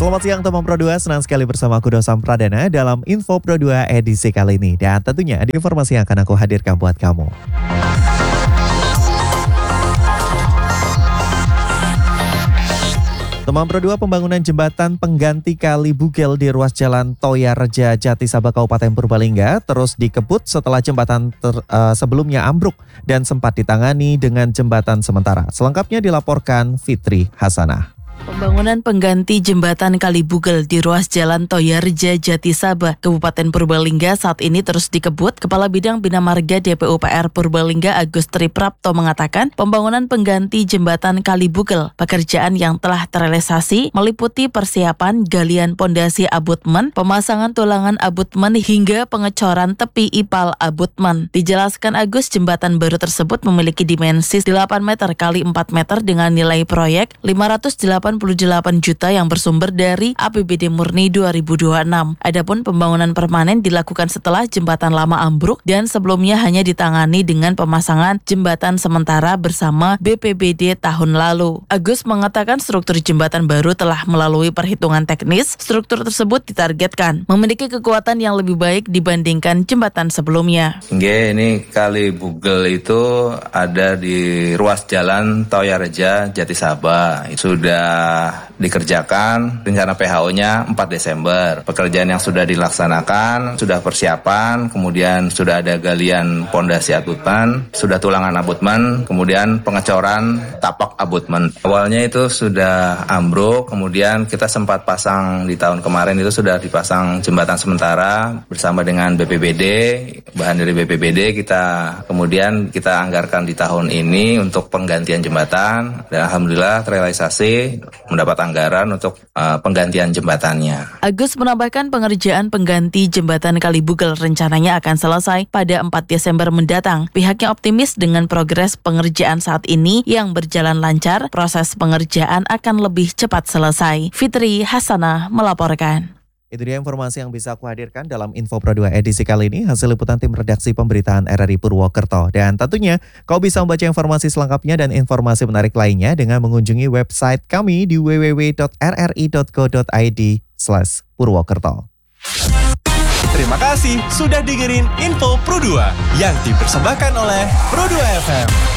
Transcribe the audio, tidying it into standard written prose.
Selamat siang teman Pro 2, senang sekali bersama aku Dosam Pradana dalam Info Pro 2 edisi kali ini. Dan tentunya ada informasi yang akan aku hadirkan buat kamu. Teman Pro 2, pembangunan jembatan pengganti kali Bugel di ruas jalan Toya Reja Jati Sabah Kabupaten Purbalingga terus dikebut setelah jembatan sebelumnya ambruk dan sempat ditangani dengan jembatan sementara. Selengkapnya dilaporkan Fitri Hasanah. Pembangunan pengganti jembatan Kali Bugel di ruas jalan Toya Reja Jati Sabah, Kabupaten Purbalingga saat ini terus dikebut. Kepala Bidang Bina Marga DPUPR Purbalingga Agus Triprapto mengatakan pembangunan pengganti jembatan Kali Bugel, pekerjaan yang telah terrealisasi meliputi persiapan galian pondasi abutmen, pemasangan tulangan abutmen hingga pengecoran tepi ipal abutmen. Dijelaskan Agus, jembatan baru tersebut memiliki dimensi 8 meter kali 4 meter dengan nilai proyek 588 juta yang bersumber dari APBD murni 2026. Adapun pembangunan permanen dilakukan setelah jembatan lama ambruk dan sebelumnya hanya ditangani dengan pemasangan jembatan sementara bersama BPBD tahun lalu. Agus mengatakan struktur jembatan baru telah melalui perhitungan teknis. Struktur tersebut ditargetkan memiliki kekuatan yang lebih baik dibandingkan jembatan sebelumnya. Hingga ini Kali Bugel itu ada di ruas jalan Toya Reja Jati Sabah. Sudah dikerjakan, rencana PHO-nya 4 Desember. Pekerjaan yang sudah dilaksanakan, sudah persiapan, kemudian sudah ada galian pondasi abutmen, sudah tulangan abutmen, kemudian pengecoran tapak abutmen. Awalnya itu sudah ambruk, kemudian kita sempat pasang di tahun kemarin itu sudah dipasang jembatan sementara bersama dengan BPBD. Bahan dari BPBD kita anggarkan di tahun ini untuk penggantian jembatan dan alhamdulillah terrealisasi, mendapat anggaran untuk penggantian jembatannya. Agus menambahkan pengerjaan pengganti jembatan Kali Bugel rencananya akan selesai pada 4 Desember mendatang. Pihaknya optimis dengan progres pengerjaan saat ini yang berjalan lancar, proses pengerjaan akan lebih cepat selesai. Fitri Hasanah melaporkan. Itu dia informasi yang bisa aku hadirkan dalam Info Pro 2 edisi kali ini, hasil liputan tim redaksi pemberitaan RRI Purwokerto. Dan tentunya kau bisa membaca informasi selengkapnya dan informasi menarik lainnya dengan mengunjungi website kami di www.rri.co.id/Purwokerto. Terima kasih sudah dengerin Info Pro 2 yang dipersembahkan oleh Pro 2 FM.